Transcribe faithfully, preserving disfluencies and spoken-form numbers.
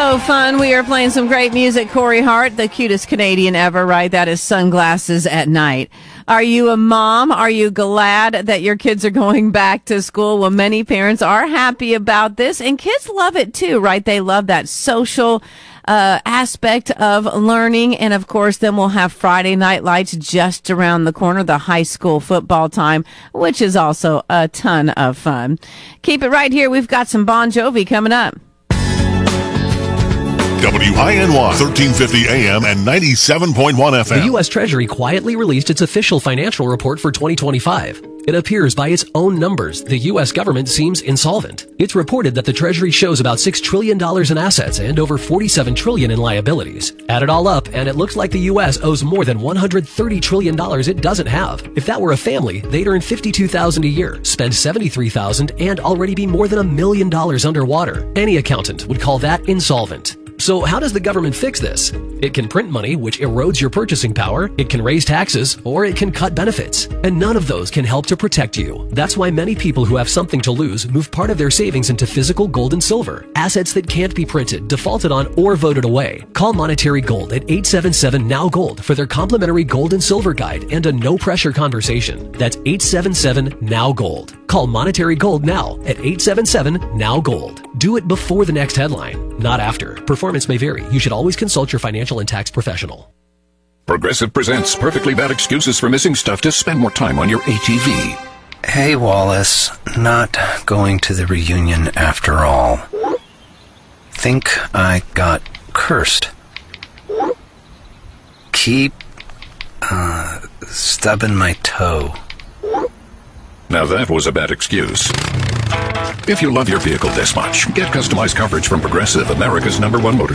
So fun. We are playing some great music. Corey Hart, the cutest Canadian ever, right? That is Sunglasses at Night. Are you a mom? Are you glad that your kids are going back to school? Well, many parents are happy about this, and kids love it too, right? They love that social uh aspect of learning. And of course, then we'll have Friday Night Lights just around the corner, the high school football time, which is also a ton of fun. Keep it right here. We've got some Bon Jovi coming up. W I N Y, thirteen fifty A M and ninety-seven point one F M. The U S Treasury quietly released its official financial report for twenty twenty-five. It appears by its own numbers, the U S government seems insolvent. It's reported that the Treasury shows about six trillion dollars in assets and over forty-seven trillion dollars in liabilities. Add it all up, and it looks like the U S owes more than one hundred thirty trillion dollars it doesn't have. If that were a family, they'd earn fifty-two thousand dollars a year, spend seventy-three thousand dollars, and already be more than a million dollars underwater. Any accountant would call that insolvent. So how does the government fix this? It can print money, which erodes your purchasing power. It can raise taxes, or it can cut benefits. And none of those can help to protect you. That's why many people who have something to lose move part of their savings into physical gold and silver, assets that can't be printed, defaulted on, or voted away. Call Monetary Gold at eight seven seven N O W Gold for their complimentary gold and silver guide and a no-pressure conversation. That's eight seven seven N O W Gold. Call Monetary Gold now at eight seven seven N O W Gold. Do it before the next headline, not after. Performance may vary. You should always consult your financial and tax professional. Progressive presents perfectly bad excuses for missing stuff to spend more time on your A T V. Hey, Wallace. Not going to the reunion after all. Think I got cursed. Keep, uh, stubbing my toe. Now that was a bad excuse. If you love your vehicle this much, get customized coverage from Progressive, America's number one motorcycle